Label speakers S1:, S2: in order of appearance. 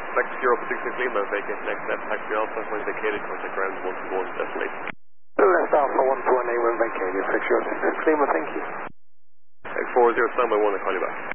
S1: Taxi Europe 66 Lima, vacate next step, Taxi Alpha, when vacated, contact ground 121 destination.
S2: Left Alpha 121, when vacated, Taxi Europe 66 Lima, thank you.
S1: X40, standby 1, I'll call you back.